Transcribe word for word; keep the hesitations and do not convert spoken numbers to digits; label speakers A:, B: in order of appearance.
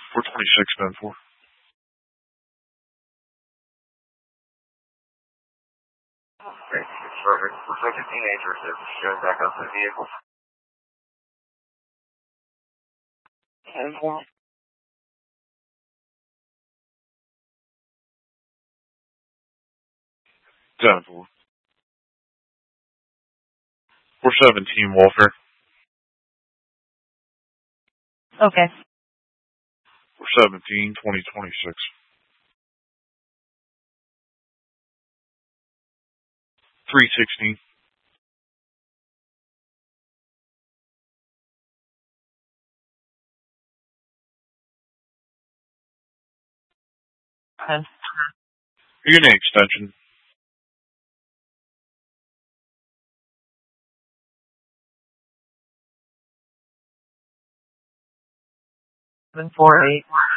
A: four twenty-six, Ben four.
B: Great. Perfect. Looks like a teenager is showing back up to the vehicle.
C: ten four.
A: seven four. four seventeen, Walker.
C: Okay.
A: four seventeen, twenty twenty-six. three sixteen.
C: ten.
A: You're getting an extension.
C: seven four eight.